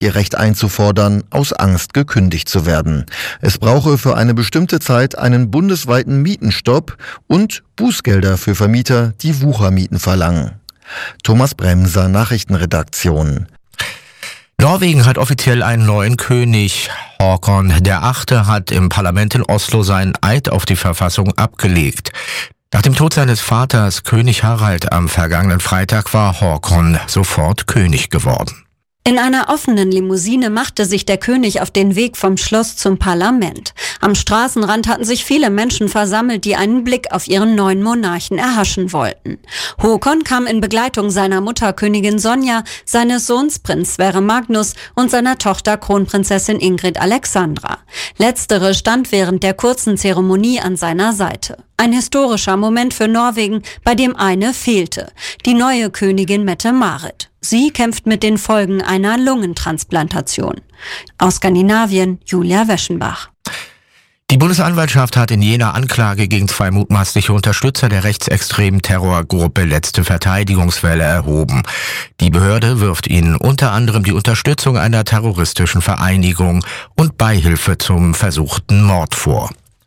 ihr Recht einzufordern, aus Angst gekündigt zu werden. Es brauche für eine bestimmte Zeit einen bundesweiten Mietenstopp und Bußgelder für Vermieter, die Wuchermieten verlangen. Thomas Bremser, Nachrichtenredaktion. Norwegen hat offiziell einen neuen König. Håkon VIII. Hat im Parlament in Oslo seinen Eid auf die Verfassung abgelegt. Nach dem Tod seines Vaters, König Harald, am vergangenen Freitag war Håkon sofort König geworden. In einer offenen Limousine machte sich der König auf den Weg vom Schloss zum Parlament. Am Straßenrand hatten sich viele Menschen versammelt, die einen Blick auf ihren neuen Monarchen erhaschen wollten. Håkon kam in Begleitung seiner Mutter Königin Sonja, seines Sohns Prinz Sverre Magnus und seiner Tochter Kronprinzessin Ingrid Alexandra. Letztere stand während der kurzen Zeremonie an seiner Seite. Ein historischer Moment für Norwegen, bei dem eine fehlte: die neue Königin Mette-Marit. Sie kämpft mit den Folgen einer Lungentransplantation. Aus Skandinavien, Julia Weschenbach. Die Bundesanwaltschaft hat in jener Anklage gegen 2 mutmaßliche Unterstützer der rechtsextremen Terrorgruppe Letzte Verteidigungswelle erhoben. Die Behörde wirft ihnen unter anderem die Unterstützung einer terroristischen Vereinigung und Beihilfe zum versuchten Mord vor.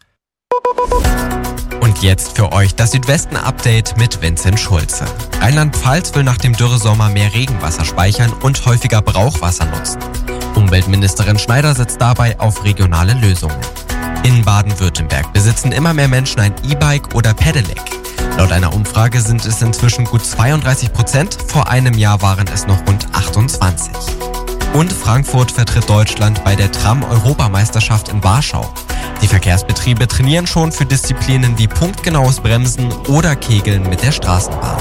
Und jetzt für euch das Südwesten-Update mit Vincent Schulze. Rheinland-Pfalz will nach dem Dürresommer mehr Regenwasser speichern und häufiger Brauchwasser nutzen. Umweltministerin Schneider setzt dabei auf regionale Lösungen. In Baden-Württemberg besitzen immer mehr Menschen ein E-Bike oder Pedelec. Laut einer Umfrage sind es inzwischen gut 32%, vor einem Jahr waren es noch rund 28%. Und Frankfurt vertritt Deutschland bei der Tram-Europameisterschaft in Warschau. Die Verkehrsbetriebe trainieren schon für Disziplinen wie punktgenaues Bremsen oder Kegeln mit der Straßenbahn.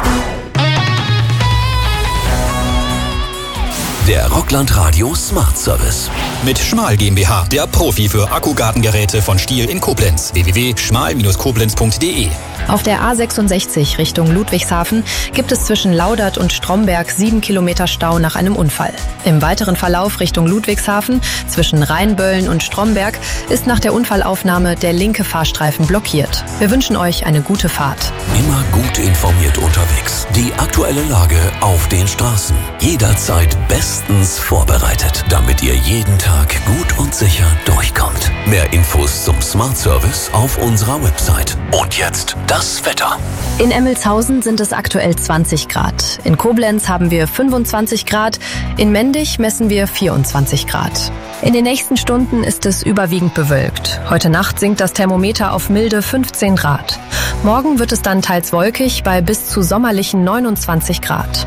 Der Rockland Radio Smart Service. Mit Schmal GmbH, der Profi für Akkugartengeräte von Stihl in Koblenz. www.schmal-koblenz.de. Auf der A66 Richtung Ludwigshafen gibt es zwischen Laudert und Stromberg 7 Kilometer Stau nach einem Unfall. Im weiteren Verlauf Richtung Ludwigshafen zwischen Rheinböllen und Stromberg ist nach der Unfallaufnahme der linke Fahrstreifen blockiert. Wir wünschen euch eine gute Fahrt. Immer gut informiert unterwegs. Die aktuelle Lage auf den Straßen. Jederzeit bestens vorbereitet, damit ihr jeden Tag gut und sicher durchkommt. Mehr Infos zum Smart Service auf unserer Website. Und jetzt das Wetter. In Emmelshausen sind es aktuell 20 Grad. In Koblenz haben wir 25 Grad. In Mendig messen wir 24 Grad. In den nächsten Stunden ist es überwiegend bewölkt. Heute Nacht sinkt das Thermometer auf milde 15 Grad. Morgen wird es dann teils wolkig bei bis zu sommerlichen 29 Grad.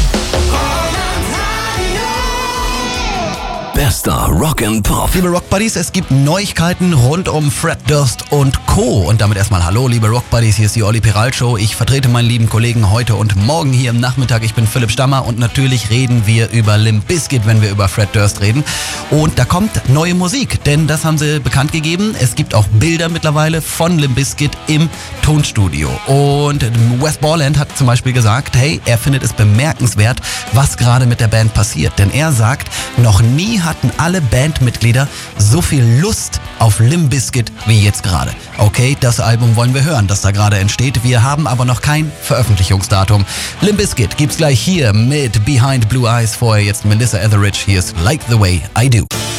Bester Rock and Pop. Liebe Rock Buddies, es gibt Neuigkeiten rund um Fred Durst und Co. Und damit erstmal hallo, liebe Rock Buddies, hier ist die Olli Peral Show. Ich vertrete meinen lieben Kollegen heute und morgen hier im Nachmittag. Ich bin Philipp Stammer und natürlich reden wir über Limp Bizkit, wenn wir über Fred Durst reden. Und da kommt neue Musik, denn das haben sie bekannt gegeben. Es gibt auch Bilder mittlerweile von Limp Bizkit im Tonstudio. Und Wes Borland hat zum Beispiel gesagt, hey, er findet es bemerkenswert, was gerade mit der Band passiert. Denn er sagt, noch nie hatten alle Bandmitglieder so viel Lust auf Limp Bizkit wie jetzt gerade. Okay, das Album wollen wir hören, das da gerade entsteht. Wir haben aber noch kein Veröffentlichungsdatum. Limp Bizkit gibt's gleich hier mit Behind Blue Eyes. Vorher jetzt Melissa Etheridge. Hier ist Like the Way I Do.